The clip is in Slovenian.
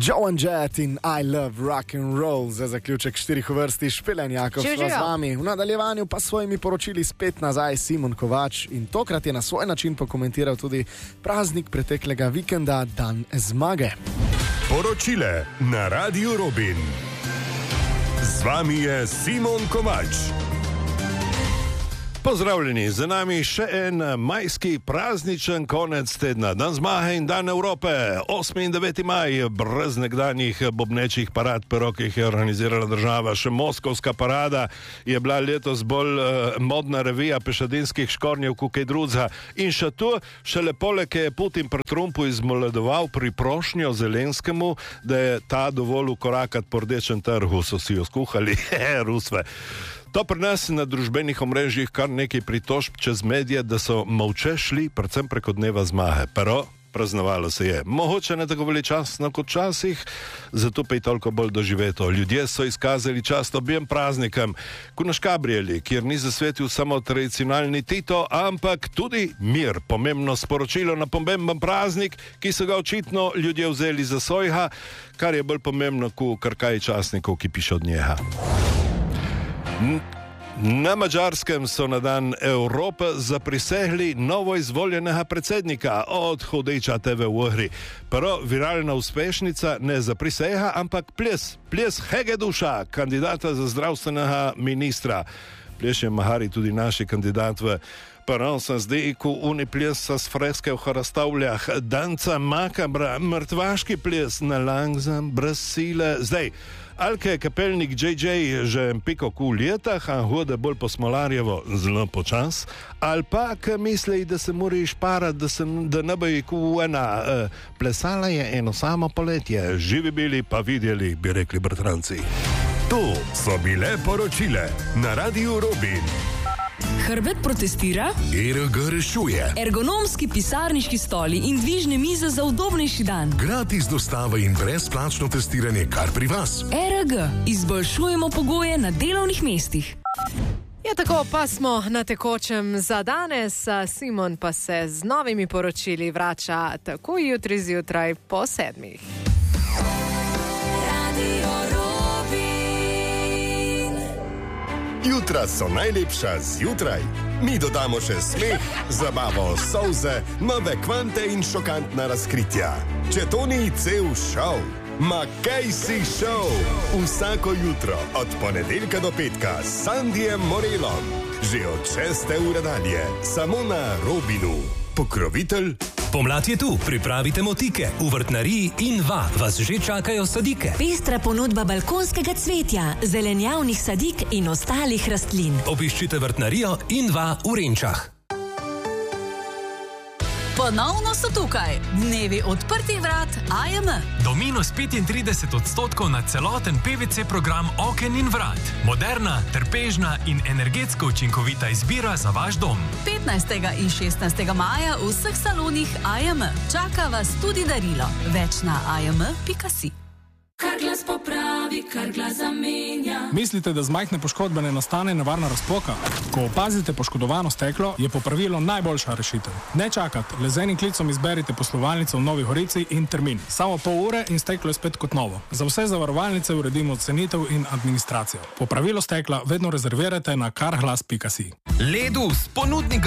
Joe and Jet in I Love Rock and Roll za zaključek 4 vrsti. Špelen Jakov sva z vami. V nadaljevanju pa svojimi poročili spet nazaj Simon Kovač in tokrat je na svoj način pokomentiral tudi praznik preteklega vikenda, dan zmage. Poročile na Radiu Robin. Z vami je Simon Kovač. Pozdravljeni, za nami še en majski prazničen konec tedna. Dan zmage in dan Evrope, 8. in 9. maj, brez nekdanjih bobnečih parad, ki jih je organizirala država. Še moskovska parada je bila letos bolj modna revija pešadinskih škornjev, kot kaj drugega. In še tu, šele poleg je Putin pri Trumpu izmoledoval priprošnjo Zelenskemu, da je ta dovolj ukorakat po Rdečem trgu, so si jo skuhali, Rusve. To pri nas na družbenih omrežjih kar nekaj pritožb čez medije, da so molče šli, predvsem preko dneva zmage. Pero praznovalo se je. Mogoče ne tako veličastno kot časih, zato pa je toliko bolj doživeto. Ljudje so izkazali čast objem praznikom, kot na Škabrjeli, kjer ni zasvetil samo tradicionalni Tito, ampak tudi mir. Pomembno sporočilo na pomemben praznik, ki so ga očitno ljudje vzeli za svojega, kar je bolj pomembno kot kar kaj časnikov, ki piše od njega. Na Mađarskem so na dan Evrope zaprisegli novo izvoljenega predsednika od hodeča TV v Ohri. Prvo viralna uspešnica ne zaprisega, ampak ples Hegeduša, kandidata za zdravstvenega ministra. Ples je mahari tudi naši kandidat v Prvo sem zdaj, ko uni ples sa s freske v hrastavljah, danca makabra, mrtvaški ples na langzam, brez sile. Zdaj, Alke kapelnik JJ že piko v letah, a hode bolj po Smolarjevo zelo počas, ali pa misli, da se moraš parati, da ne bo ena. Plesala je eno samo poletje, živi bili pa videli, bi rekli bratranci. To so bile poročile na Radiu Robin. Hrbet protestira, ERG rešuje, ergonomski pisarniški stoli in dvižne mize za udobnejši dan. gratis dostava in brezplačno testiranje kar pri vas. ERG, izboljšujemo pogoje na delovnih mestih. Ja, tako pa smo na tekočem za danes. Simon pa se z novimi poročili vrača tako jutri zjutraj po 7. Jutra so najlepša zjutraj. Mi dodamo še smeh, zabavo, solze, nove kvante in šokantna razkritja. Če to ni cel šov, ma kaj si šov? Vsako jutro od ponedeljka do petka s Sandijem Morelom. Že od 6. ure dalje, samo na Robinu. Pokrovitelj. Pomlad je tu, pripravite motike. V vrtnariji Inva vas že čakajo sadike. Pestra ponudba balkonskega cvetja, zelenjavnih sadik in ostalih rastlin. Obiščite vrtnarijo Inva v Renčah. Ponovno so tukaj dnevi odprtih vrat AJM. Do minus 35% na celoten PVC program oken in vrat. Moderna, trpežna in energetsko učinkovita izbira za vaš dom. 15. in 16. maja v vseh salonih AJM. Čaka vas tudi darilo. Več na ajm.si. Kar glas popravi, kar glas zamenja. Mislite, da z majhne poškodbe ne nastane nevarna razpoka? Ko opazite poškodovano steklo, je popravilo najboljša rešitev. Ne čakati, le z enim klicom izberite poslovalnico v Novi Gorici in termin. Samo pol ure in steklo je spet kot novo. Za vse zavarovalnice uredimo cenitev in administracijo. Popravilo stekla vedno rezervirajte na karglas.si. Ledus, ponudnik